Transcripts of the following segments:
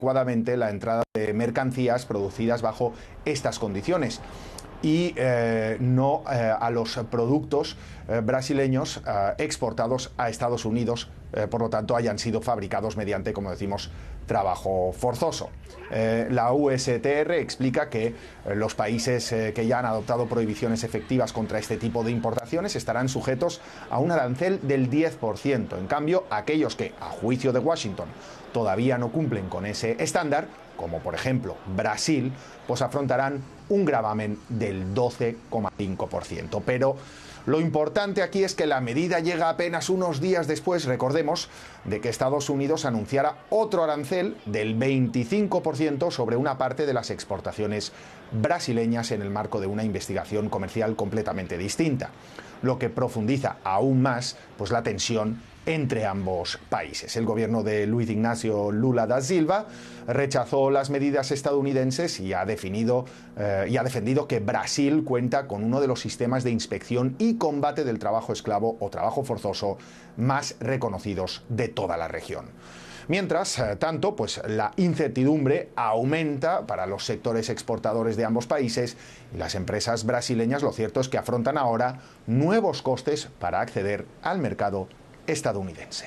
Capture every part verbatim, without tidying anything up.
adecuadamente la entrada de mercancías producidas bajo estas condiciones y eh, no eh, a los productos eh, brasileños eh, exportados a Estados Unidos, eh, por lo tanto hayan sido fabricados mediante, como decimos, trabajo forzoso. Eh, la U S T R explica que eh, los países eh, que ya han adoptado prohibiciones efectivas contra este tipo de importaciones estarán sujetos a un arancel del diez por ciento. En cambio, aquellos que, a juicio de Washington, todavía no cumplen con ese estándar, como por ejemplo Brasil, pues afrontarán un gravamen del doce coma cinco por ciento. Pero lo importante aquí es que la medida llega apenas unos días después, recordemos, de que Estados Unidos anunciara otro arancel del veinticinco por ciento sobre una parte de las exportaciones brasileñas en el marco de una investigación comercial completamente distinta, lo que profundiza aún más pues, la tensión entre ambos países. El gobierno de Luiz Inácio Lula da Silva rechazó las medidas estadounidenses y ha, definido, eh, y ha defendido que Brasil cuenta con uno de los sistemas de inspección y combate del trabajo esclavo o trabajo forzoso más reconocidos de toda la región. Mientras eh, tanto, pues la incertidumbre aumenta para los sectores exportadores de ambos países y las empresas brasileñas, lo cierto es que afrontan ahora nuevos costes para acceder al mercado estadounidense.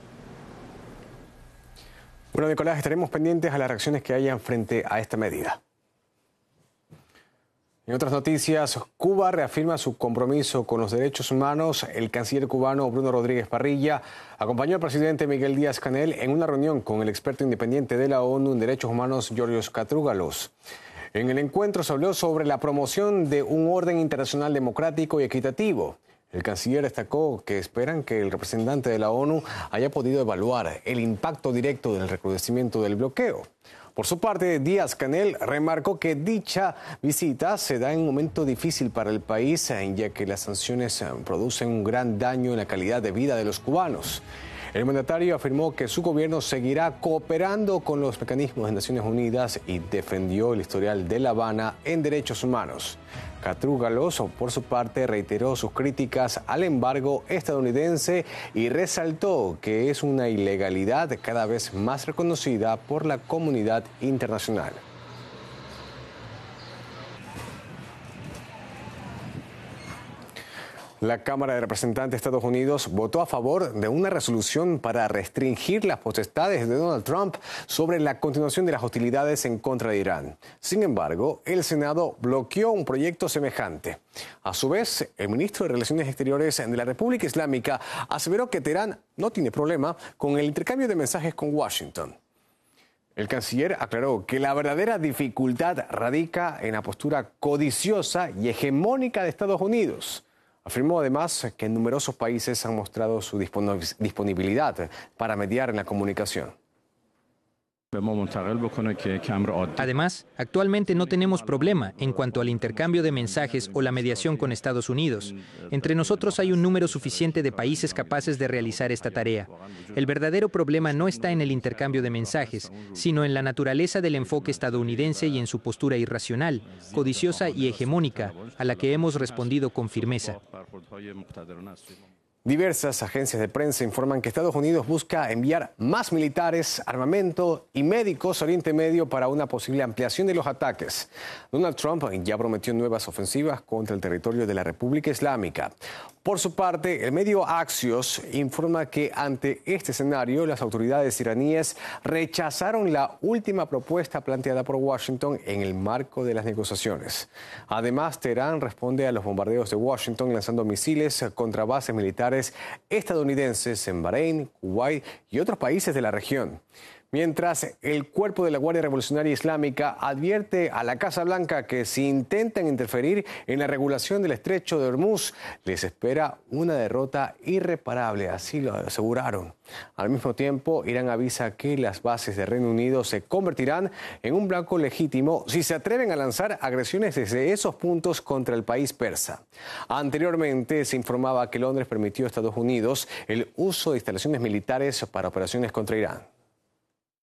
Bueno, Nicolás, estaremos pendientes a las reacciones que hayan frente a esta medida. En otras noticias, Cuba reafirma su compromiso con los derechos humanos. El canciller cubano Bruno Rodríguez Parrilla acompañó al presidente Miguel Díaz-Canel en una reunión con el experto independiente de la ONU en derechos humanos, Georgios Katrougalos. En el encuentro se habló sobre la promoción de un orden internacional democrático y equitativo. El canciller destacó que esperan que el representante de la ONU haya podido evaluar el impacto directo del recrudecimiento del bloqueo. Por su parte, Díaz-Canel remarcó que dicha visita se da en un momento difícil para el país, ya que las sanciones producen un gran daño en la calidad de vida de los cubanos. El mandatario afirmó que su gobierno seguirá cooperando con los mecanismos de Naciones Unidas y defendió el historial de La Habana en derechos humanos. Katrougalos, por su parte, reiteró sus críticas al embargo estadounidense y resaltó que es una ilegalidad cada vez más reconocida por la comunidad internacional. La Cámara de Representantes de Estados Unidos votó a favor de una resolución para restringir las potestades de Donald Trump sobre la continuación de las hostilidades en contra de Irán. Sin embargo, el Senado bloqueó un proyecto semejante. A su vez, el ministro de Relaciones Exteriores de la República Islámica aseveró que Teherán no tiene problema con el intercambio de mensajes con Washington. El canciller aclaró que la verdadera dificultad radica en la postura codiciosa y hegemónica de Estados Unidos. Afirmó además que numerosos países han mostrado su disponibilidad para mediar en la comunicación. Además, actualmente no tenemos problema en cuanto al intercambio de mensajes o la mediación con Estados Unidos. Entre nosotros hay un número suficiente de países capaces de realizar esta tarea. El verdadero problema no está en el intercambio de mensajes, sino en la naturaleza del enfoque estadounidense y en su postura irracional, codiciosa y hegemónica, a la que hemos respondido con firmeza. Diversas agencias de prensa informan que Estados Unidos busca enviar más militares, armamento y médicos a Oriente Medio para una posible ampliación de los ataques. Donald Trump ya prometió nuevas ofensivas contra el territorio de la República Islámica. Por su parte, el medio Axios informa que ante este escenario, las autoridades iraníes rechazaron la última propuesta planteada por Washington en el marco de las negociaciones. Además, Teherán responde a los bombardeos de Washington lanzando misiles contra bases militares estadounidenses en Bahrein, Kuwait y otros países de la región. Mientras el cuerpo de la Guardia Revolucionaria Islámica advierte a la Casa Blanca que si intentan interferir en la regulación del estrecho de Hormuz, les espera una derrota irreparable, así lo aseguraron. Al mismo tiempo, Irán avisa que las bases de Reino Unido se convertirán en un blanco legítimo si se atreven a lanzar agresiones desde esos puntos contra el país persa. Anteriormente se informaba que Londres permitió a Estados Unidos el uso de instalaciones militares para operaciones contra Irán.